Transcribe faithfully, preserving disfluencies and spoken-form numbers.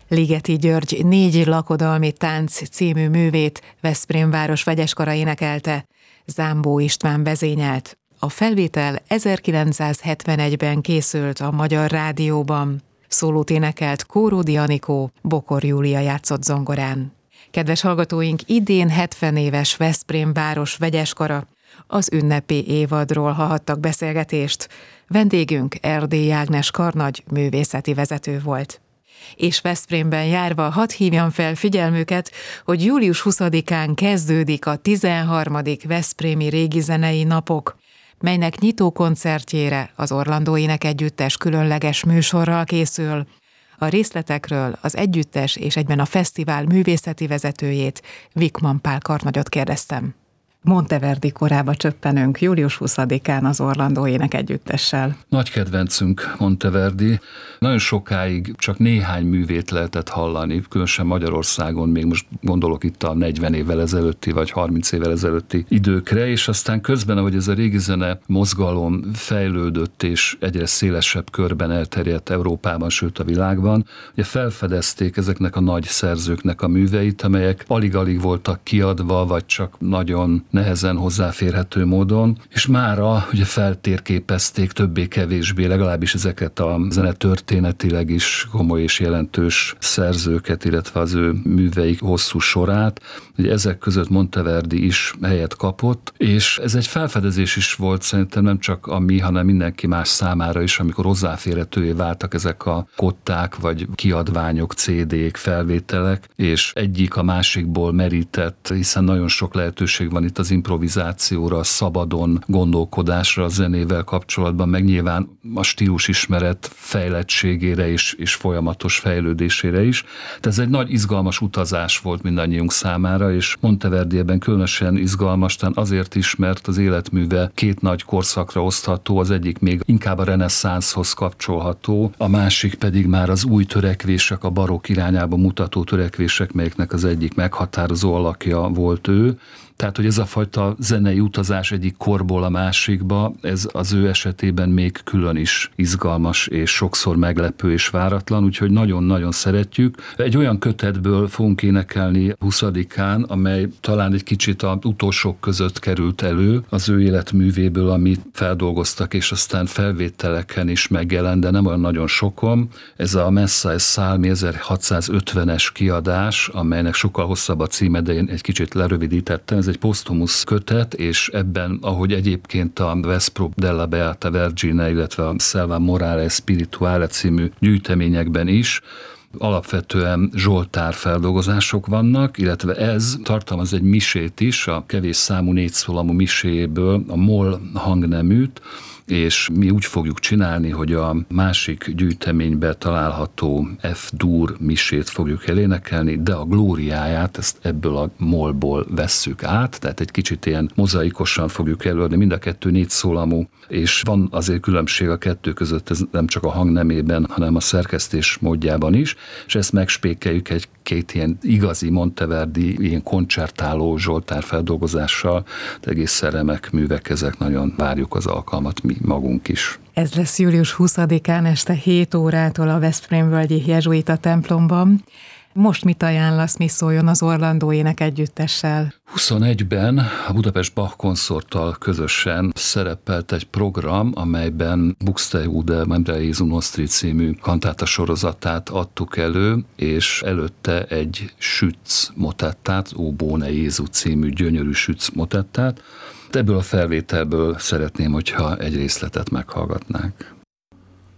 Ligeti György Négy lakodalmi tánc című művét Veszprém város vegyeskara énekelte, Zámbó István vezényelt. A felvétel ezerkilencszázhetvenegyben készült a Magyar Rádióban. Szólót énekelt Kóródi Anikó, Bokor Júlia játszott zongorán. Kedves hallgatóink, idén hetven éves Veszprém város vegyeskara. Az ünnepi évadról hallhattak beszélgetést. Vendégünk Erdély Ágnes karnagy művészeti vezető volt. És Veszprémben járva hadd hívjam fel figyelmüket, hogy július huszadikán kezdődik a tizenharmadik Veszprémi Régizenei Napok, melynek nyitó koncertjére az Orlandó Énekegyüttes különleges műsorral készül. A részletekről az együttes és egyben a fesztivál művészeti vezetőjét, Vikman Pál karnagyot kérdeztem. Monteverdi korába csöppenünk július huszadikán az Orlandó Énekegyüttessel. Nagy kedvencünk Monteverdi. Nagyon sokáig csak néhány művét lehetett hallani, különösen Magyarországon, még most gondolok itt a negyven évvel ezelőtti vagy harminc évvel ezelőtti időkre, és aztán közben, ahogy ez a régi zene mozgalom fejlődött és egyre szélesebb körben elterjedt Európában, sőt a világban, ugye felfedezték ezeknek a nagy szerzőknek a műveit, amelyek alig-alig voltak kiadva, vagy csak nagyon nehezen hozzáférhető módon, és mára ugye feltérképezték többé-kevésbé, legalábbis ezeket a zene történetileg is komoly és jelentős szerzőket, illetve az ő műveik hosszú sorát. Ugye ezek között Monteverdi is helyet kapott, és ez egy felfedezés is volt szerintem nem csak a mi, hanem mindenki más számára is, amikor hozzáférhetővé váltak ezek a kották, vagy kiadványok, cé dé-k, felvételek, és egyik a másikból merített, hiszen nagyon sok lehetőség van itt az improvizációra, a szabadon gondolkodásra a zenével kapcsolatban, meg nyilván a stílusismeret fejlettségére és, és folyamatos fejlődésére is. Tehát ez egy nagy izgalmas utazás volt mindannyiunk számára, és Monteverdi ebben különösen izgalmas, azért is, mert az életműve két nagy korszakra osztható, az egyik még inkább a reneszánszhoz kapcsolható, a másik pedig már az új törekvések, a barokk irányába mutató törekvések, melyeknek az egyik meghatározó alakja volt ő. Tehát, hogy ez a fajta zenei utazás egyik korból a másikba, ez az ő esetében még külön is izgalmas, és sokszor meglepő és váratlan, úgyhogy nagyon-nagyon szeretjük. Egy olyan kötetből fogunk énekelni huszadikán, amely talán egy kicsit az utolsók között került elő, az ő életművéből, amit feldolgoztak, és aztán felvételeken is megjelent, de nem olyan nagyon sokon. Ez a Messiah Psalmi ezerhatszázötvenes kiadás, amelynek sokkal hosszabb a címe, de én egy kicsit lerövidítettem. Ez egy posztumusz kötet, és ebben, ahogy egyébként a Vespro della Beata Vergine, illetve a Selva Morale Spirituale című gyűjteményekben is alapvetően zsoltár feldolgozások vannak, illetve ez tartalmaz egy misét is, a kevés számú négyszólamú miséjéből a moll hangneműt, és mi úgy fogjuk csinálni, hogy a másik gyűjteményben található F-dur misét fogjuk elénekelni, de a glóriáját ezt ebből a mollból vesszük át, tehát egy kicsit ilyen mozaikosan fogjuk előadni, mind a kettő négyszólamú, és van azért különbség a kettő között, ez nem csak a hangnemében, hanem a szerkesztés módjában is, és ezt megspékeljük egy két ilyen igazi Monteverdi, ilyen koncertáló zsoltár feldolgozással, de egészen remek művek, ezek, nagyon várjuk az alkalmat mi magunk is. Ez lesz július huszadikán este hét órától a Veszprémvölgyi jezsuita templomban. Most mit ajánlasz, mi szóljon az Orlandó Énekegyüttessel? huszonegyben a Budapest Bach konzorttal közösen szerepelt egy program, amelyben Buxtehude Memoriae Jesu Nostri című kantáta sorozatát adtuk elő, és előtte egy Schütz motettát, Ó Bone Jézu című gyönyörű Schütz motettát. Ebből a felvételből szeretném, hogyha egy részletet meghallgatnák.